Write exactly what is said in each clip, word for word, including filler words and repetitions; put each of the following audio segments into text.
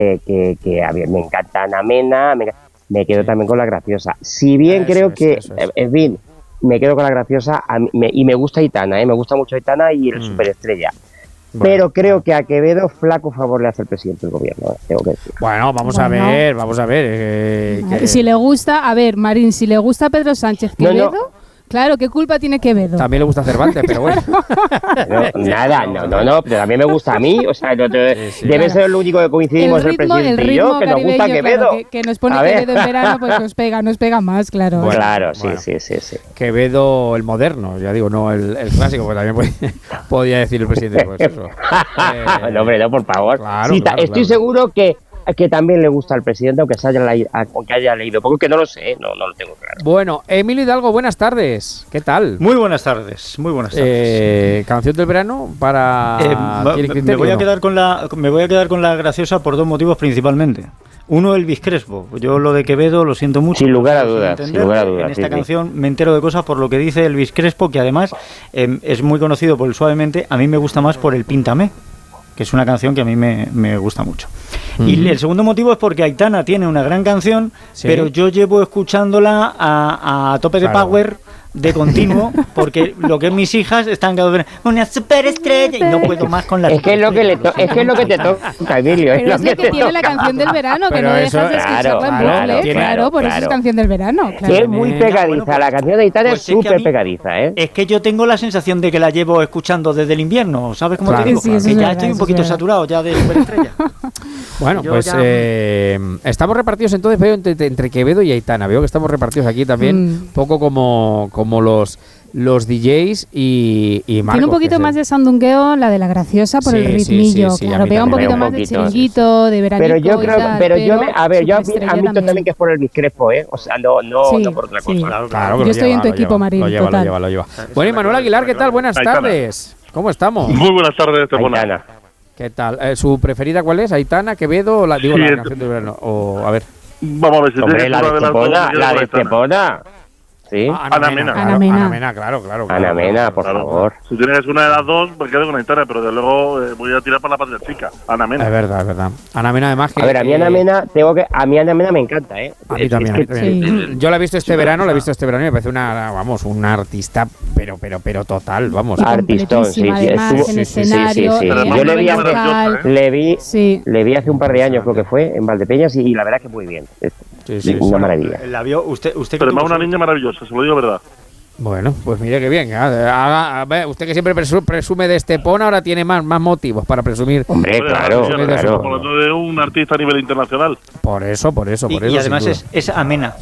que, que a ver, me encanta Ana Mena, me, me quedo sí. también con La Graciosa. Si bien eso creo es, que, es. en fin, me quedo con La Graciosa a mí, me, y me gusta Aitana, ¿eh? me gusta mucho Aitana y el mm. Superestrella. Bueno, pero creo bueno. que a Quevedo flaco favor le hace el presidente del gobierno, ¿eh? Tengo que decir. Bueno, vamos bueno. a ver, vamos a ver. Eh, que... Si le gusta, a ver, Marín, si le gusta Pedro Sánchez Quevedo... No, no. Claro, ¿qué culpa tiene Quevedo? También le gusta Cervantes, pero bueno. No, nada, no, no, no, pero también me gusta a mí. O sea, no te, sí, sí, debe claro. ser lo único que coincidimos el, ritmo, el presidente el y yo, que nos gusta Quevedo. Claro, que, que nos pone Quevedo en verano, pues nos pega, nos pega más, claro. Bueno, claro, sí, bueno. sí, sí, sí. Quevedo el moderno, ya digo, no el, el clásico, pues también podía, podía decir el presidente. Pues eso. eh, no, hombre, no, por favor. Claro, sí, claro, estoy claro. seguro que... que también le gusta al presidente, aunque, se haya, aunque haya leído, porque no lo sé, no, no lo tengo claro. Bueno, Emilio Hidalgo, buenas tardes. ¿Qué tal? Muy buenas tardes, muy buenas tardes. Eh, ¿Canción del verano para eh, me, me voy a quedar con la me voy a quedar con La Graciosa por dos motivos principalmente. Uno, Elvis Crespo. Yo lo de Quevedo lo siento mucho. Sin lugar a dudas, sin lugar a dudas. En esta sí, canción sí. me entero de cosas por lo que dice Elvis Crespo, que además eh, es muy conocido por el Suavemente. A mí me gusta más por el Píntame, que es una canción que a mí me, me gusta mucho. Mm. Y el segundo motivo es porque Aitana tiene una gran canción, sí. pero yo llevo escuchándola a, a tope de claro. power, de continuo, porque lo que es mis hijas están cada vez una superestrella y no puedo más con la es que es lo que le to- es que es lo que te toca, Emilio. Pero es lo que, que tiene toca. La canción del verano, que pero no eso, dejas de escucharla claro, en bucle, claro, claro, claro, por claro. eso es canción del verano. Claro. Es muy pegadiza, bueno, pues, la canción de Aitana pues es súper es pegadiza, ¿eh? Es que yo tengo la sensación de que la llevo escuchando desde el invierno, ¿sabes cómo claro, te digo? Sí, que ya verdad, estoy un poquito saturado ya de superestrella. Bueno, yo pues ya... eh, estamos repartidos entonces, veo entre, entre Quevedo y Aitana, veo que estamos repartidos aquí también, un mm. poco como, como los... los D Js y, y Marcos. Tiene un poquito más el... de sandungueo la de La Graciosa por sí, el ritmillo, sí, sí, sí, claro, pega un poquito un más poquito, de chiringuito, sí. de veranico. Pero yo creo, tal, pero, pero yo me, a ver, yo admito también. también que es por el Crespo, ¿eh? O sea, no, no, sí, no por otra cosa. Sí. Claro, claro, yo estoy lleva, en tu equipo, lleva, Marín, lo lleva, total. Lo lleva, lo lleva. Bueno, y Manuel Aguilar, ¿qué tal? Buenas Aitana. tardes. ¿Cómo estamos? Muy buenas tardes, Estepona. ¿Qué tal? Eh, ¿Su preferida cuál es? ¿Aitana, Quevedo o la, digo, sí, la es... canción del verano? O, a ver. Vamos a ver si Hombre, la de Estepona, la de Estepona. Sí. Ah, Ana, Ana Mena. Ana Mena. Ana Mena, claro, claro. claro Ana Mena, por claro, favor. Si tienes una de las dos, me quedo con Aitana, pero de luego eh, voy a tirar para la patria chica. Ana Mena. Es verdad, es verdad. Ana Mena, además que. A ver, a mí Ana Mena, tengo que. A mí Ana Mena me encanta, ¿eh? A mí también. Es que, a mí también. Sí. Yo la he visto este sí, verano, la he visto este verano y me parece una, vamos, una artista, pero, pero, pero total, vamos. Artistón, sí, sí. Además, estuvo, en sí, escenario. Sí, sí, sí, eh, sí. Yo le vi, hace, ¿eh? le, vi, sí. le vi hace un par de años, creo que fue, en Valdepeñas, y, y la verdad que muy bien. Sí, sí, una sí. maravilla. La vio usted, usted. Pero es una niña maravillosa, se lo digo verdad. Bueno, pues mire que bien. Haga, a ver, usted que siempre presume de Estepona, ahora tiene más, más motivos para presumir. Hombre, claro, claro. claro. Estamos hablando de un artista a nivel internacional. Por eso, por eso, por y, eso. Y además es, es amena.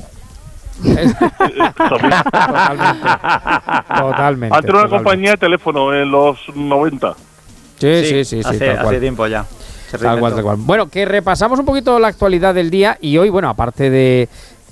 Es, totalmente. Totalmente. Antes era una compañía de teléfono en los noventa. Sí, sí, sí. sí hace, tal cual. hace tiempo ya. Tal cual, tal cual. Bueno, que repasamos un poquito la actualidad del día y hoy, bueno, aparte de...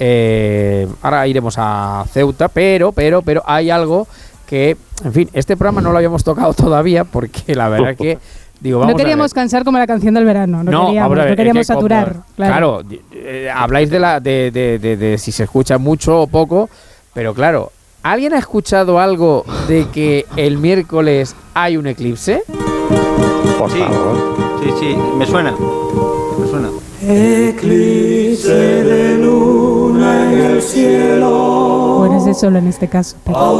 Eh, ahora iremos a Ceuta, pero, pero, pero hay algo que, en fin, este programa no lo habíamos tocado todavía porque la verdad es que digo, vamos no queríamos cansar como la canción del verano, no, no queríamos, ver, no queríamos es que saturar. Como, claro, claro eh, habláis de, la, de, de, de, de, de si se escucha mucho o poco, pero claro, ¿alguien ha escuchado algo de que el miércoles hay un eclipse? Por sí, favor. Sí, sí, me suena, me suena. Eclipse de luna en el cielo. Bueno, es de solo en este caso. Pero...